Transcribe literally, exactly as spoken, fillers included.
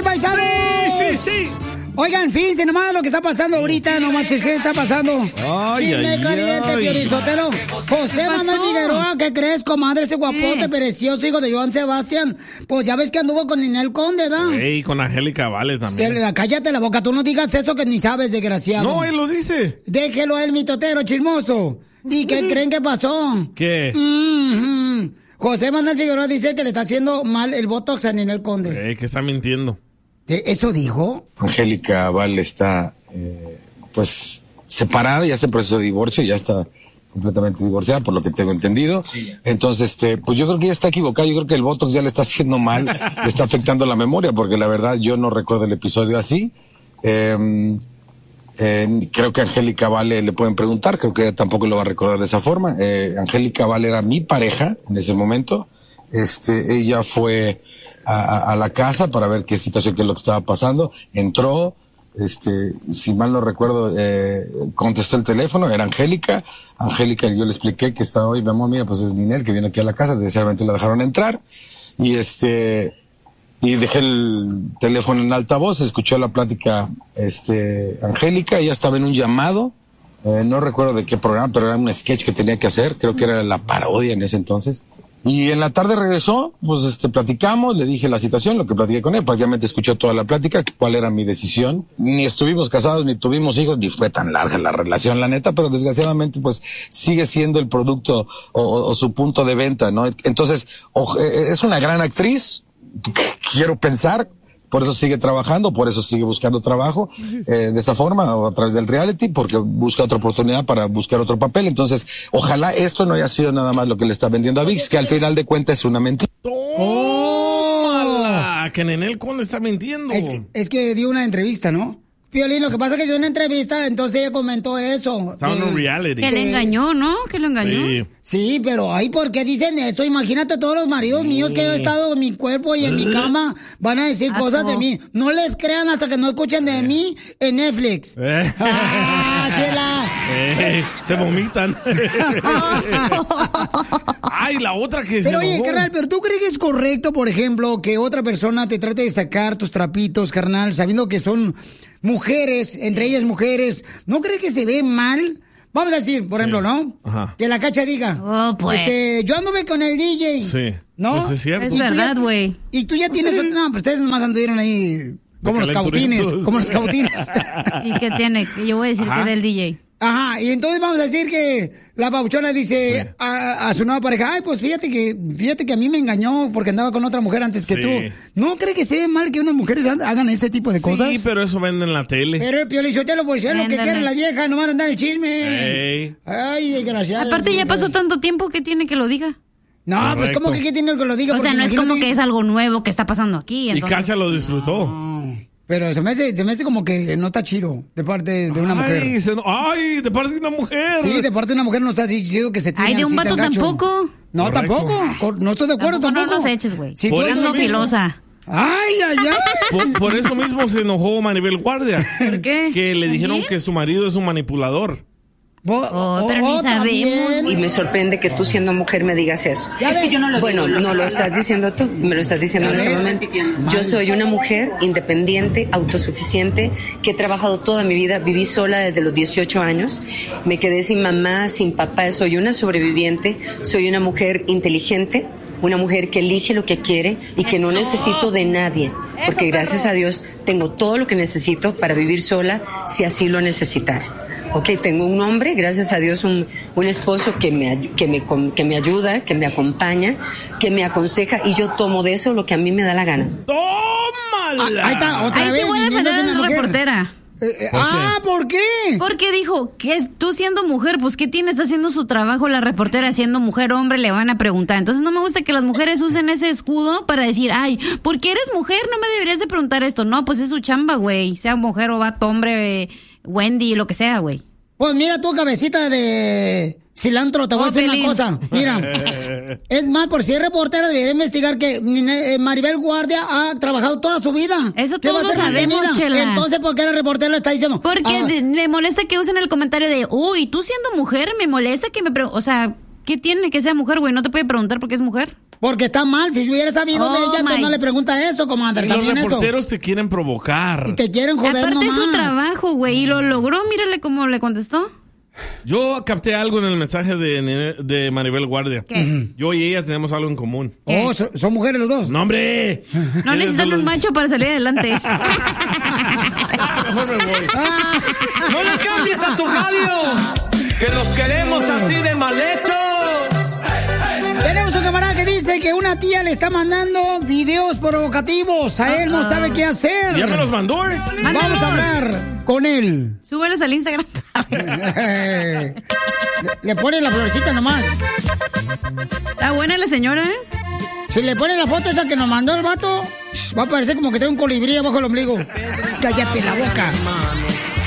paisanos! ¡Sí, sí, sí! Oigan, fíjense nomás lo que está pasando ahorita, no manches, ¿qué está pasando? Ay, Chisme ay, caliente, ay. Piolín Sotelo. José Manuel Figueroa, ¿qué crees, comadre? Ese guapote, ¿Qué? precioso, hijo de Joan Sebastián. Pues ya ves que anduvo con Ninel Conde, ¿verdad? Ey, con Angélica Vale también. Sí, cállate la boca, tú no digas eso que ni sabes, desgraciado. No, él lo dice. Déjelo a él, mi totero chismoso. ¿Y qué creen que pasó? ¿Qué? Mm-hmm. José Manuel Figueroa dice que le está haciendo mal el botox a Ninel Conde. Ey, que está mintiendo. ¿Eso dijo? Angélica Vale está, eh, pues, separada, ya está en proceso de divorcio, ya está completamente divorciada, por lo que tengo entendido. Entonces, este, pues yo creo que ella está equivocada, yo creo que el botox ya le está haciendo mal, le está afectando la memoria, porque la verdad yo no recuerdo el episodio así. Eh, eh, creo que a Angélica Vale le pueden preguntar, creo que ella tampoco lo va a recordar de esa forma. Eh, Angélica Vale era mi pareja en ese momento. Este, ella fue a, a la casa para ver qué situación, qué es lo que estaba pasando. Entró, este, si mal no recuerdo, eh, contestó el teléfono, era Angélica. Angélica, yo le expliqué que estaba hoy, mi amor, mira, pues es Ninel que viene aquí a la casa, desgraciadamente la dejaron entrar. Y este, y dejé el teléfono en altavoz, escuchó la plática, este, Angélica, ella estaba en un llamado, eh, no recuerdo de qué programa, pero era un sketch que tenía que hacer, creo que era La Parodia en ese entonces. Y en la tarde regresó, pues este, platicamos, le dije la situación, lo que platiqué con él, prácticamente escuchó toda la plática, cuál era mi decisión. Ni estuvimos casados, ni tuvimos hijos, ni fue tan larga la relación, la neta, pero desgraciadamente pues sigue siendo el producto o, o, o su punto de venta, ¿no? Entonces, o, eh, es una gran actriz, quiero pensar, por eso sigue trabajando, por eso sigue buscando trabajo, eh, de esa forma, o a través del reality, porque busca otra oportunidad para buscar otro papel. Entonces, ojalá esto no haya sido nada más lo que le está vendiendo a ViX, que al final de cuentas es una mentira. ¡Tómala! Que Ninel Conde está mintiendo. Es que, es que dio una entrevista, ¿no? Piolín, lo que pasa es que dio una entrevista, entonces ella comentó eso. Está en un reality. Que le engañó, ¿no? Que lo engañó. Sí. Sí, pero ay, ¿por qué dicen esto? Imagínate todos los maridos míos que han estado en mi cuerpo y en mi cama van a decir Asco. cosas de mí. No les crean hasta que no escuchen de mí en Netflix. Eh. ¡Ah, chela! Ey, se vomitan. Ay, la otra que se Pero oye, enojó. carnal, ¿pero tú crees que es correcto, por ejemplo, que otra persona te trate de sacar tus trapitos, carnal, sabiendo que son mujeres, entre ellas mujeres? ¿No crees que se ve mal? Vamos a decir, por Sí. ejemplo, ¿no? Ajá. Que la Cacha diga, Oh, pues. este, yo anduve con el D J. Sí. ¿No? Pues es cierto. Es Y tú verdad, ya- güey. Y tú ya tienes otro... No, pues ustedes nomás anduvieron ahí como los cautines, calenturientos. como los cautines. ¿Y qué tiene? Yo voy a decir Ajá. que es del D J. Ajá, y entonces vamos a decir que la papuchona dice Sí. a, a su nueva pareja, ay, pues fíjate que fíjate que a mí me engañó porque andaba con otra mujer antes que Sí. tú. ¿No cree que se ve mal que unas mujeres ha- hagan ese tipo de cosas? Sí, pero eso vende en la tele. Pero el Piolichotelo, pues es lo que Ándale. quieren las viejas, no van a andar el chisme. Ey. Ay, desgraciada. Aparte ya pasó tanto tiempo que tiene que lo diga. No, pues Correcto. como que qué tiene que lo diga. O sea, Porque no es imagínate- como que es algo nuevo que está pasando aquí. Y Entonces... Kasia lo disfrutó. Pero se me hace, se me hace como que no está chido de parte de una mujer. Ay, se- ay, de parte de una mujer. Sí, de parte de una mujer no está así chido que se tiene Ay, de un así vato tan gacho. tampoco. No, Correcto. tampoco. Cor- No estoy de acuerdo Tampoco tampoco. no nos eches, güey. Si Por tú eso eres Ando mismo. filosa. Ay, ay, ay. Por, por eso mismo se enojó Maribel Guardia. ¿Por qué? Que le dijeron ¿También? que su marido es un manipulador. Vos- Oh, pero ni también. sabemos. Y me sorprende que tú siendo mujer me digas eso. Ya ves. Bueno, no lo estás diciendo tú, me lo estás diciendo en ¿Ya ese ves? momento. Yo soy una mujer independiente, autosuficiente, que he trabajado toda mi vida, viví sola desde los dieciocho años, me quedé sin mamá, sin papá, soy una sobreviviente, soy una mujer inteligente, una mujer que elige lo que quiere y que no necesito de nadie, porque gracias a Dios tengo todo lo que necesito para vivir sola si así lo necesitara. Ok, tengo un hombre, gracias a Dios, un, un esposo que me, ay- que, me, com- que me ayuda, que me acompaña, que me aconseja y yo tomo de eso lo que a mí me da la gana. ¡Tómala! Ah, ahí está, otra Ahí vez. sí voy a viniendo defender de a una la mujer. reportera. Eh, eh, ah, ¿por qué? Porque dijo que es, tú siendo mujer, pues ¿qué tienes haciendo su trabajo? La reportera siendo mujer, hombre, le van a preguntar. Entonces no me gusta que las mujeres usen ese escudo para decir, ay, porque eres mujer, no me deberías de preguntar esto. No, pues es su chamba, güey. Sea mujer o vato, hombre, eh, Wendy, lo que sea, güey. Pues mira tu cabecita de cilantro, te voy a Oh, decir Pelín. una cosa. Mira, es más, por si es reportera, debería investigar que Nine- eh, Maribel Guardia ha trabajado toda su vida. Eso ¿Qué va a todos ser sabemos, retenida? Chela. Entonces, ¿por qué la reportera le está diciendo? Porque Ah, de- me molesta que usen el comentario de, uy, tú siendo mujer, me molesta que me preguntes. O sea, ¿qué tiene que sea mujer, güey? ¿No te puede preguntar por qué es mujer? Porque está mal. Si hubiera sabido Oh, de ella, entonces my- no le pregunta eso, comadre. Y los También eso. reporteros te quieren provocar. Y te quieren joder Aparte es nomás. su trabajo, güey, y lo logró. Mírale cómo le contestó. Yo capté algo en el mensaje de, Nene- de Maribel Guardia. ¿Qué? Yo y ella tenemos algo en común. Oh, ¿so- ¿son mujeres los dos? ¡No, hombre! No Eres de necesitan los- un macho para salir adelante. Mejor me voy. No le cambies a tu radio, que los queremos así de mal hechos. Tenemos un camarada que dice que una tía le está mandando videos provocativos. A él no sabe qué hacer. Ya me los mandó, ¿eh? Vamos a hablar con él. Súbelos al Instagram. le, le pone la florecita nomás. Está buena la señora, ¿eh? Si le pone la foto esa que nos mandó el vato, va a parecer como que trae un colibrí abajo el ombligo. Cállate la boca.